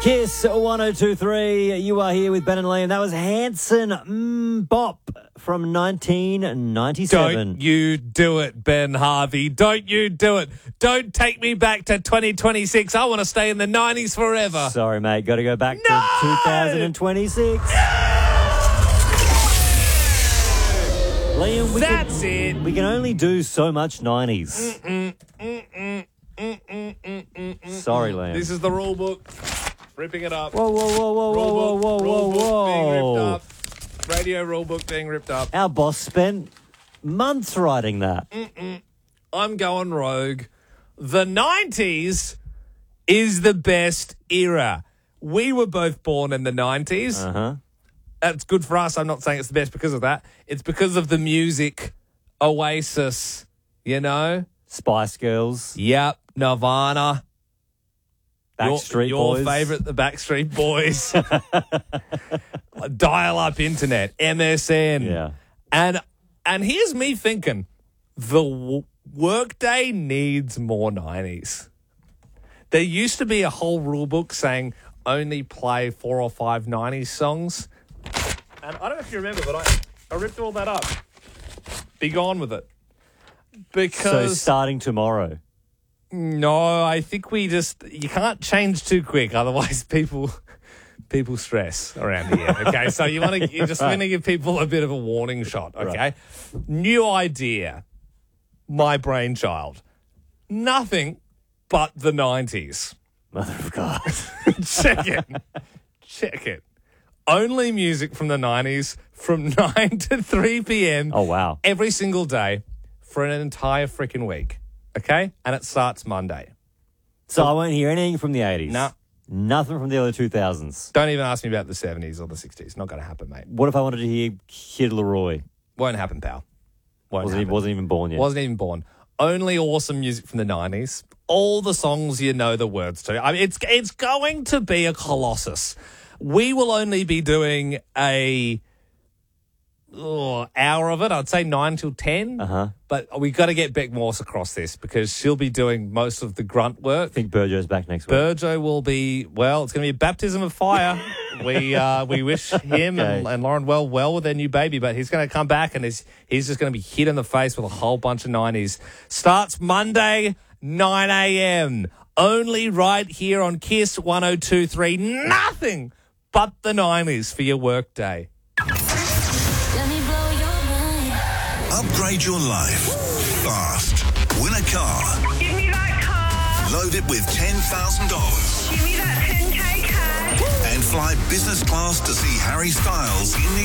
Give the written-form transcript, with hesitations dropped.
Kiss 102.3. You are here with Ben and Liam. That was Hanson Bop from 1997. Don't you do it, Ben Harvey. Don't you do it. Don't take me back to 2026. I want to stay in the 90s forever. Sorry, mate. Got to go back to 2026. Liam, we can only do so much 90s. Sorry, Liam. This is the rule book. Ripping it up. Whoa, whoa, whoa, whoa, whoa, whoa, whoa, whoa, Being ripped whoa. up. Radio rule book being ripped up. Our boss spent months writing that. I'm going rogue. The 90s is the best era. We were both born in the 90s. Uh-huh. That's good for us. I'm not saying it's the best because of that. It's because of the music. Oasis, you know? Spice Girls. Yep. Nirvana. Backstreet your Boys. favourite, the Backstreet Boys. Dial-up internet, MSN. Yeah. And here's me thinking, the workday needs more 90s. There used to be a whole rule book saying only play 4 or 5 90s songs. And I don't know if you remember, but I ripped all that up. Be gone with it. So Because... starting tomorrow. No, I think you can't change too quick, otherwise people stress around here. Okay, so you're just going to give people a bit of a warning shot. Okay, Right. New idea, my brainchild, nothing but the 90s. Mother of God. Check it. Only music from the 90s from 9 to 3 p.m. Oh, wow. every single day for an entire freaking week. Okay? And it starts Monday. So I won't hear anything from the 80s. No. Nothing from the early 2000s. Don't even ask me about the 70s or the 60s. Not going to happen, mate. What if I wanted to hear Kid Leroy? Won't happen, pal. Wasn't even born yet. Wasn't even born. Only awesome music from the 90s. All the songs you know the words to. I mean, it's going to be a colossus. We will only be doing a hour of it. I'd say 9 till 10. Uh-huh. But we got to get Beck Morse across this because she'll be doing most of the grunt work. I think Burjo's back next week. Burjo will be, well, it's going to be a baptism of fire. We wish him and Lauren well with their new baby, but he's going to come back and he's just going to be hit in the face with a whole bunch of 90s. Starts Monday, 9 a.m. Only right here on Kiss 102.3. Nothing but the 90s for your work day. Let me blow your mind. Upgrade your life fast. Win a car. Give me that car. Load it with $10,000. Give me that 10K cash. And fly business class to see Harry Styles in New